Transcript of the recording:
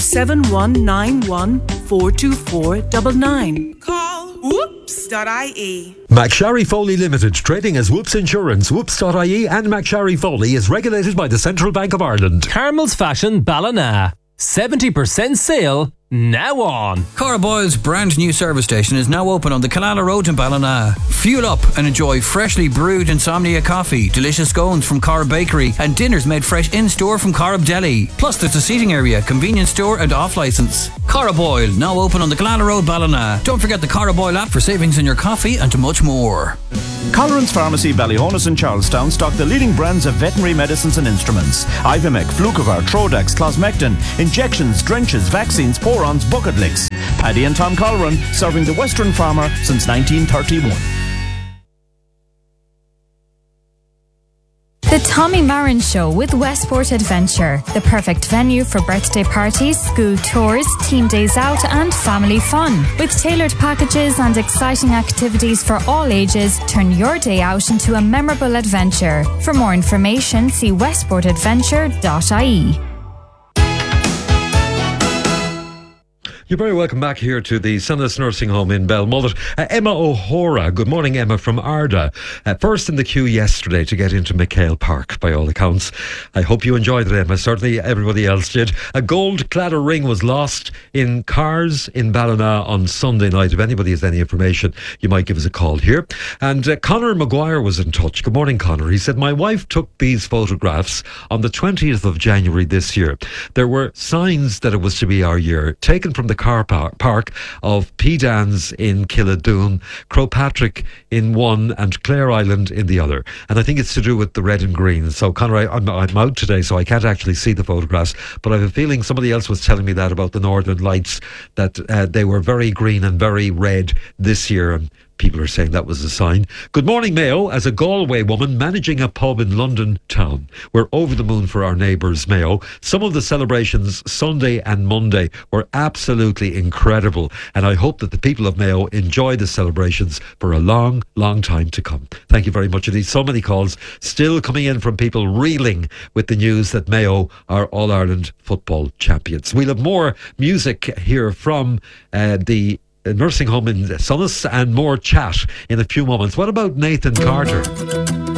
07191 424 99. Call whoops.ie. McSharry Foley Limited, trading as Whoops Insurance, whoops.ie and McSharry Foley is regulated by the Central Bank of Ireland. Carmel's Fashion Ballina. 70% sale now on. Caraboyle's brand new service station is now open on the Killala Road in Ballina. Fuel up and enjoy freshly brewed Insomnia coffee, delicious scones from Corrib Bakery and dinners made fresh in-store from Corrib Deli. Plus there's a seating area, convenience store and off-licence. Caraboyle, now open on the Killala Road, Ballina. Don't forget the Caraboyle app for savings in your coffee and much more. Colleran's Pharmacy, Ballyhonus and Charlestown stock the leading brands of veterinary medicines and instruments. Ivimec, Flucovar, Trodax, Closmectin, injections, drenches, vaccines, porons, bucket licks. Paddy and Tom Colleran, serving the Western farmer since 1931. The Tommy Marin Show with Westport Adventure. The perfect venue for birthday parties, school tours, team days out and family fun. With tailored packages and exciting activities for all ages, turn your day out into a memorable adventure. For more information, see westportadventure.ie. You're very welcome back here to the Sunnis Nursing Home in Belmullet. Emma O'Hora, good morning Emma from Arda. First in the queue yesterday to get into McHale Park by all accounts. I hope you enjoyed it, Emma. Certainly everybody else did. A gold claddagh ring was lost in cars in Ballina on Sunday night. If anybody has any information, you might give us a call here. And Conor Maguire was in touch. Good morning, Conor. He said, my wife took these photographs on the 20th of January this year. There were signs that it was to be our year, taken from the car park of Pedans in Killadoon, Crowpatrick in one and Clare Island in the other. And I think it's to do with the red and green. So Conor, I'm out today, so I can't actually see the photographs, but I have a feeling somebody else was telling me that about the Northern Lights, that they were very green and very red this year, and people are saying that was a sign. Good morning, Mayo. As a Galway woman managing a pub in London town, we're over the moon for our neighbours, Mayo. Some of the celebrations Sunday and Monday were absolutely incredible, and I hope that the people of Mayo enjoy the celebrations for a long, long time to come. Thank you very much indeed. So many calls still coming in from people reeling with the news that Mayo are All-Ireland football champions. We'll have more music here from the nursing home in Sunnis and more chat in a few moments. What about Nathan Carter?